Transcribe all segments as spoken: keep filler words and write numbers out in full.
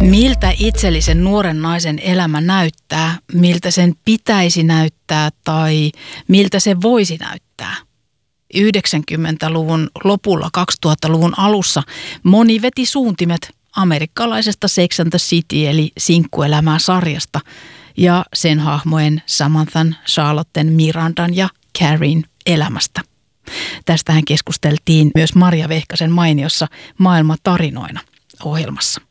Miltä itsellisen nuoren naisen elämä näyttää, miltä sen pitäisi näyttää tai miltä se voisi näyttää? yhdeksänkymmentäluvun lopulla kaksituhattaluvun alussa moni veti suuntimet amerikkalaisesta Sex and the City eli sinkkuelämää sarjasta ja sen hahmojen Samanthan, Charlotten, Mirandan ja Carrien elämästä. Tästähän keskusteltiin myös Marja Vehkasen mainiossa Maailma tarinoina -ohjelmassa.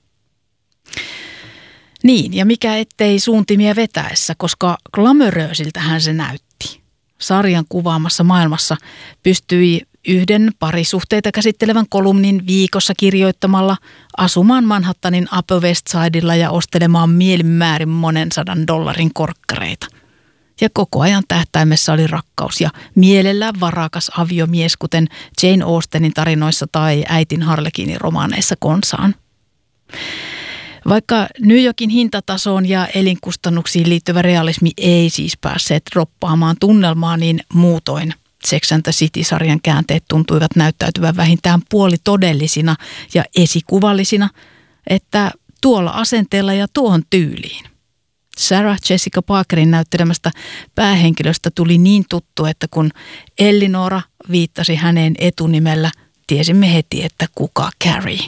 Niin, ja mikä ettei suuntimia vetäessä, koska glamoröösiltähän se näytti. Sarjan kuvaamassa maailmassa pystyi yhden parisuhteita käsittelevän kolumnin viikossa kirjoittamalla asumaan Manhattanin Upper West Sidella ja ostelemaan mielinmäärin monen sadan dollarin korkkareita. Ja koko ajan tähtäimessä oli rakkaus ja mielellään varakas aviomies, kuten Jane Austenin tarinoissa tai äitin Harlekinin romaaneissa konsaan. Vaikka New Yorkin hintatasoon ja elinkustannuksiin liittyvä realismi ei siis päässeet droppaamaan tunnelmaa, niin muutoin Sex and the City-sarjan käänteet tuntuivat näyttäytyvän vähintään puolitodellisina ja esikuvallisina, että tuolla asenteella ja tuohon tyyliin. Sarah Jessica Parkerin näyttelemästä päähenkilöstä tuli niin tuttu, että kun Elinora viittasi häneen etunimellä, tiesimme heti, että kuka Carrie.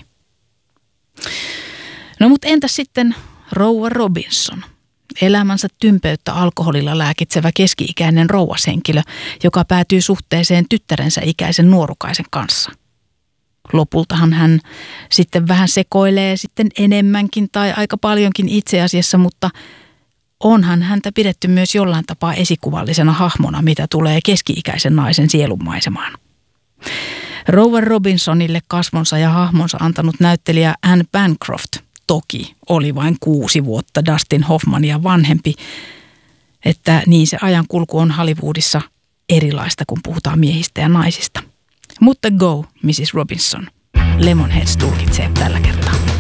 No mutta entäs sitten rouva Robinson? Elämänsä tympeyttä alkoholilla lääkitsevä keski-ikäinen rouvashenkilö, joka päätyy suhteeseen tyttärensä ikäisen nuorukaisen kanssa. Lopultahan hän sitten vähän sekoilee sitten enemmänkin tai aika paljonkin itse asiassa, mutta onhan häntä pidetty myös jollain tapaa esikuvallisena hahmona, mitä tulee keski-ikäisen naisen sielunmaisemaan. Rouva Robinsonille kasvonsa ja hahmonsa antanut näyttelijä Anne Bancroft toki oli vain kuusi vuotta Dustin Hoffmania vanhempi, että niin se ajankulku on Hollywoodissa erilaista, kun puhutaan miehistä ja naisista. Mutta go, missis Robinson. Lemonheads tulkitsee tällä kertaa.